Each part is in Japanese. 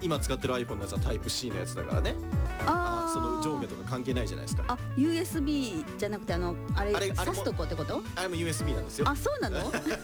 今使ってる iPhone のやつはタイプ C のやつだからね。その上下とか関係ないじゃないですか。 USB じゃなくてあれ挿すとこってこと？ あれも USB なんですよ。 そうなの？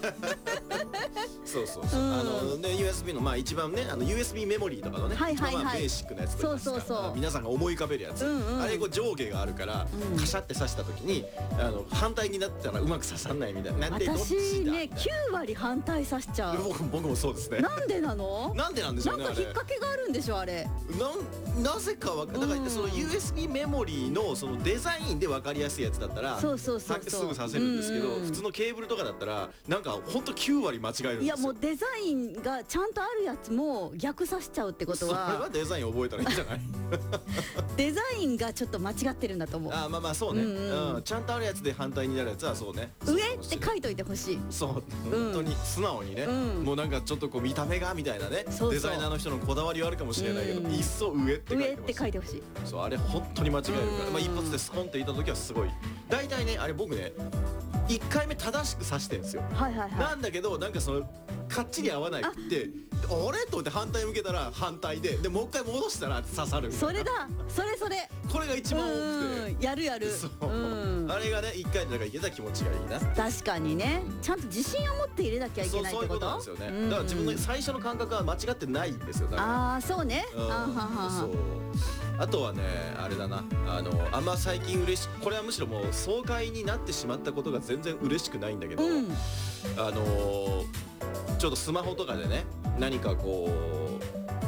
そうUSB の一番ねUSB メモリーとかのね、一番ベーシックなやつと言いますか、皆さんが思い浮かべるやつ、あれ上下があるからカシャって挿した時に反対になったらうまく刺さんないみたいな。 私ね9割反対刺しちゃう。 僕もそうですね。 なんでなの？ なんでなんでしょうね。 なんか引っ掛けがあるんでしょあれ。 なぜかだからその USB メモリーのそのデザインで分かりやすいやつだったらすぐ刺せるんですけど、普通のケーブルとかだったらなんかほんと9割間違えるんですよ。 いやもうデザインがちゃんとあるやつも逆刺しちゃうってことは、 それはデザイン覚えたらいいんじゃない？ デザインがちょっと間違ってるんだと思う。 そうね、ちゃんとあるやつで反対になるやつはそうね、 上って書いといてほしい。 そう本当に素直にね、もうなんかちょっとこう見た目がみたいなね、デザイナーの人のこだわりはあるかもしれないけど、いっそ上って書いてほしい。 そう、あれ本当に間違えるから、一発でスコンっていった時はすごい。大体ねあれ僕ね1回目正しく刺してんですよ。なんだけどなんかそのかっちり合わないってあれと思って反対向けたら反対でもう一回戻したら刺さるみたいな。 それだそれこれが一番多くてやるあれがね1回でいけた気持ちがいいな。 確かにね、ちゃんと自信を持って入れなきゃいけないってこと。 そういうことなんですよね。だから自分の最初の感覚は間違ってないんですよ。 そうね。 あとはねあれだな、あんま最近これはむしろもう爽快になってしまったことが全然嬉しくないんだけど、ちょっとスマホとかでね何かこう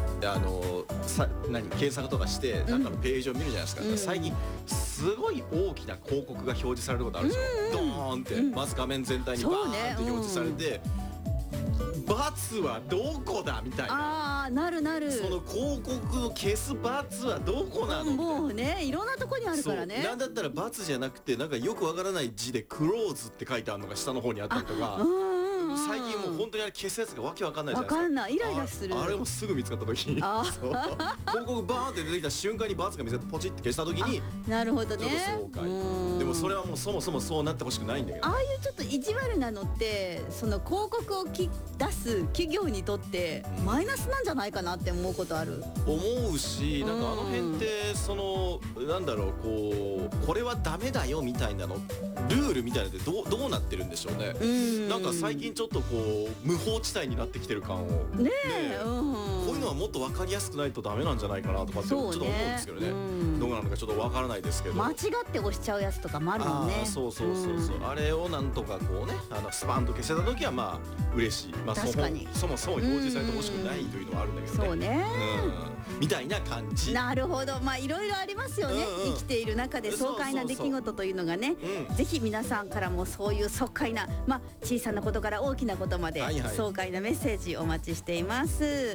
検索とかしてなんかのページを見るじゃないですか。最近すごい大きな広告が表示されることあるでしょ。ドーンってまず画面全体にバーンって表示されて、×はどこだみたいな。 なるその広告を消す×はどこなの。 もうねいろんなとこにあるからね。 なんだったら×じゃなくてなんかよくわからない字でクローズって書いてあるのが下の方にあったりとか。最近もう本当に消すやつがわけわかんないじゃないですか。 わかんない、イライラする。 あれもすぐ見つかった時に広告バーンって出てきた瞬間に×が見つかってポチって消した時になるほどね。 でもそれはもうそもそもそうなってほしくないんだけど、 ああいうちょっと意地悪なのってその広告を出す企業にとってマイナスなんじゃないかなって思うことある。 思うし、なんかあの辺ってそのなんだろうこれはダメだよみたいなのルールみたいなのでどうなってるんでしょうね。なんか最近ちょっと無法地帯になってきてる感をねえ、こういうのはもっと分かりやすくないとダメなんじゃないかなとかってちょっと思うんですけどね。どうなのかちょっと分からないですけど、 間違って押しちゃうやつとかもあるもんね。 そうあれをなんとかこうねスパンと消せた時は嬉しい。 確かにそもそも表示されてほしくないというのはあるんだけどね。 そうね、 みたいな感じ。 なるほど。いろいろありますよね。生きている中で爽快な出来事というのがね、ぜひ皆さんからもそういう爽快な小さなことから大きなことまで爽快なメッセージお待ちしています。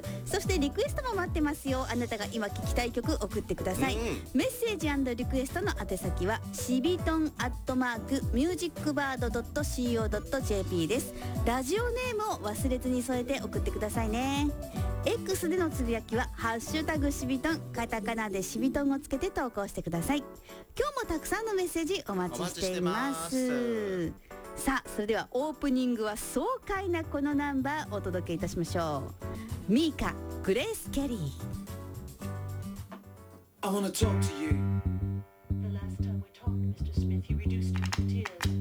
そしてリクエストも待ってますよ。あなたが今聴きたい曲送ってください。メッセージ&リクエストの宛先はしびとん@musicbird.co.jp です。ラジオネームを忘れずに添えて送ってくださいね。X でのつぶやきはハッシュタグしびとん、カタカナでしびとんをつけて投稿してください。今日もたくさんのメッセージお待ちしています。さあそれではオープニングは爽快なこのナンバーお届けいたしましょう。ミーカ、グレース・ケリー。 I wanna talk to you